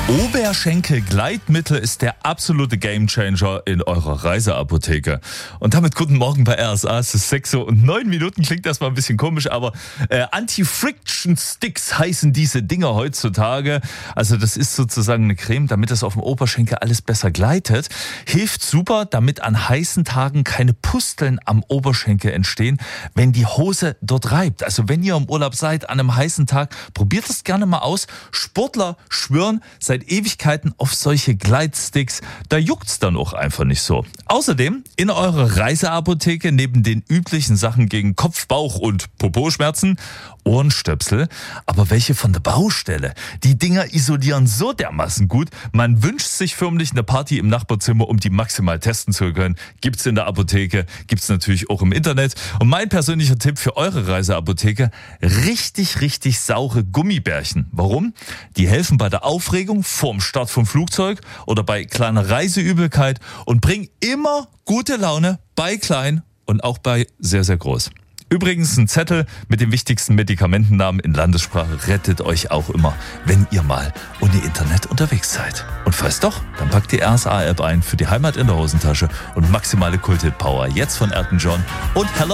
Oberschenkel-Gleitmittel ist der absolute Gamechanger in eurer Reiseapotheke. Und damit guten Morgen bei RSA. Es ist 6:09 Uhr. Klingt das mal ein bisschen komisch, aber Anti-Friction Sticks heißen diese Dinger heutzutage. Also das ist sozusagen eine Creme, damit das auf dem Oberschenkel alles besser gleitet. Hilft super, damit an heißen Tagen keine Pusteln am Oberschenkel entstehen, wenn die Hose dort reibt. Also wenn ihr im Urlaub seid an einem heißen Tag, probiert das gerne mal aus. Sportler schwören seit Ewigkeiten auf solche Gleitsticks. Da juckt's dann auch einfach nicht so. Außerdem in eurer Reiseapotheke neben den üblichen Sachen gegen Kopf-, Bauch- und Poposchmerzen Ohrenstöpsel, aber welche von der Baustelle. Die Dinger isolieren so dermaßen gut, man wünscht sich förmlich eine Party im Nachbarzimmer, um die maximal testen zu können. Gibt's in der Apotheke, gibt's natürlich auch im Internet. Und mein persönlicher Tipp für eure Reiseapotheke: richtig saure Gummibärchen. Warum? Die helfen bei der Aufregung vorm Start vom Flugzeug oder bei kleiner Reiseübelkeit und bringen immer gute Laune bei klein und auch bei sehr, sehr groß. Übrigens, ein Zettel mit den wichtigsten Medikamentennamen in Landessprache rettet euch auch immer, wenn ihr mal ohne Internet unterwegs seid. Und falls doch, dann packt die RSA-App ein für die Heimat in der Hosentasche und maximale Kult-Hit-Power. Jetzt von Elton John und Hello